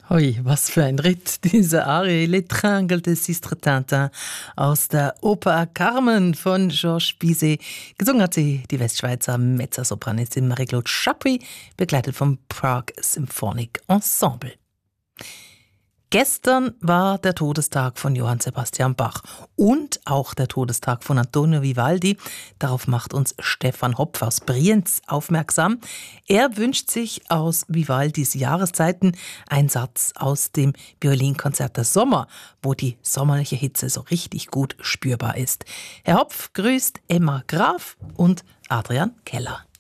Hui, was für ein Ritt, diese Arie L'Étrangle de Sistre Tintin aus der Oper Carmen von Georges Bizet. Gesungen hat sie die Westschweizer Mezzosopranistin Marie-Claude Chapuis, begleitet vom Prague Symphonic Ensemble. Gestern war der Todestag von Johann Sebastian Bach und auch der Todestag von Antonio Vivaldi. Darauf macht uns Stefan Hopf aus Brienz aufmerksam. Er wünscht sich aus Vivaldis Jahreszeiten einen Satz aus dem Violinkonzert der Sommer, wo die sommerliche Hitze so richtig gut spürbar ist. Herr Hopf grüßt Emma Graf und Adrian Keller.